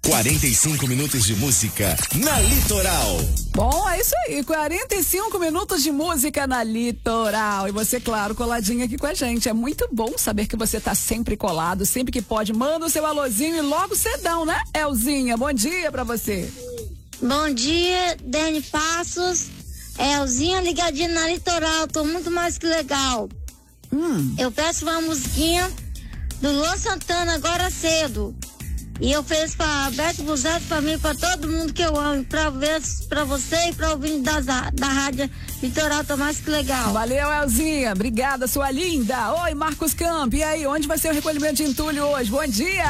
45 minutos de música na Litoral. Bom, é isso aí, 45 minutos de música na Litoral. E você, claro, coladinho aqui com a gente. É muito bom saber que você tá sempre colado, sempre que pode. Manda o seu alôzinho e logo cedão, né, Elzinha? Bom dia pra você. Bom dia, Dani Passos. Elzinha ligadinha na Litoral, tô muito mais que legal. Eu peço uma musiquinha do Luan Santana agora cedo. E eu fiz pra Beto Buzeto, pra mim, pra todo mundo que eu amo. Pra você e pra ouvir da Rádio Litoral, tá mais que legal. Valeu, Elzinha. Obrigada, sua linda. Oi, Marcos Campo. E aí, onde vai ser o recolhimento de entulho hoje? Bom dia.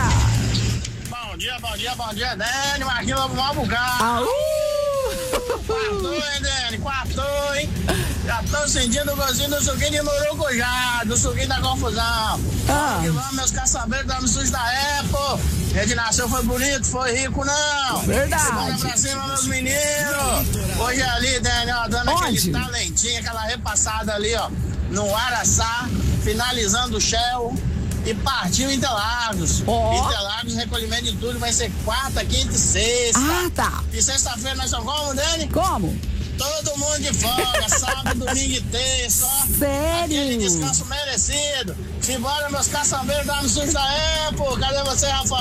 Bom dia, Dani. Marquinhos Lobo Malbucá. Quartou, hein, Dani? Quartou, hein? Já tô sentindo o gozinho do suquinho de Murucujá, do suquinho da confusão. Vamos, meus caçambeiros da Missus da Apple. Ele nasceu, foi bonito, foi rico, não. Verdade. Bora pra cima, meus meninos. Hoje é ali, Dani, ó, dando aquele talentinho, aquela repassada ali, ó, no Araçá, finalizando o Shell. E partiu Interlagos. Interlagos, recolhimento de tudo vai ser quarta, quinta e sexta. Tá. E sexta-feira nós somos como, Dani? Como? Todo mundo de folga, sábado, domingo e terça. Sério? Aquele descanso merecido. Simbora, meus caçambeiros da Missus da Apple. Cadê você, Rafael?